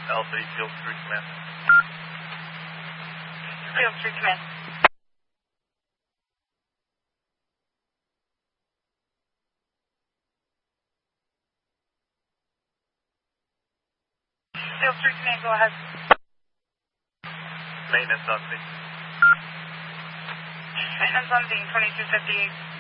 Alpha Field 3 Command. Field 3 Command. Field 3 Command, go ahead. Maintenance on scene. Maintenance on scene, 2258.